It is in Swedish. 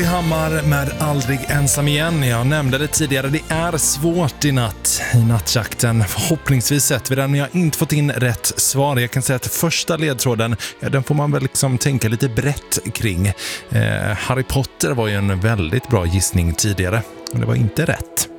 Dolly Hammar med Aldrig ensam igen. Jag nämnde det tidigare, det är svårt i natt i nattjakten. Förhoppningsvis sett vi den, men jag har inte fått in rätt svar. Jag kan säga att första ledtråden, ja, den får man väl liksom tänka lite brett kring. Harry Potter var ju en väldigt bra gissning tidigare, och det var inte rätt.